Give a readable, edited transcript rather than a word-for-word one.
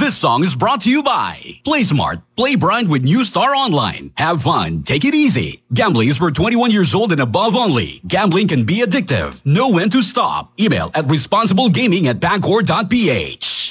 This song is brought to you by Play Smart. Play Bright with New Star Online. Have fun. Take it easy. Gambling is for 21 years old and above only. Gambling can be addictive. Know when to stop. Email at responsiblegaming@bancor.ph.